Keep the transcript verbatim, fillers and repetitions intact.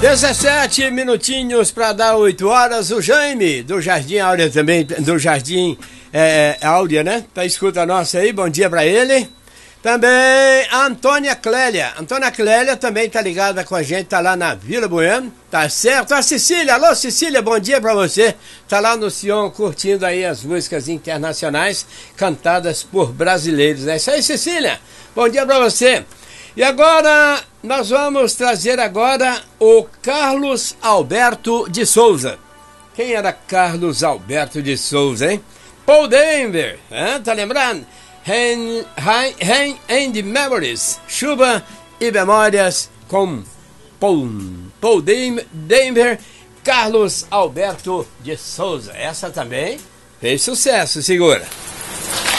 dezessete minutinhos para dar oito horas. O Jaime, do Jardim Áurea também, do Jardim é, Áurea, né? Tá escuta nossa aí, bom dia para ele. Também a Antônia Clélia. Antônia Clélia também tá ligada com a gente, tá lá na Vila Bueno, tá certo? A Cecília, alô Cecília, bom dia para você. Tá lá no Sion curtindo aí as músicas internacionais cantadas por brasileiros. É isso aí, Cecília. Bom dia para você. E agora nós vamos trazer agora o Carlos Alberto de Souza. Quem era Carlos Alberto de Souza, hein? Paul Denver, hein? Tá lembrando? Hand, hand, hand Memories, chuva e memórias com Paul, Paul Denver, Carlos Alberto de Souza. Essa também fez sucesso, segura.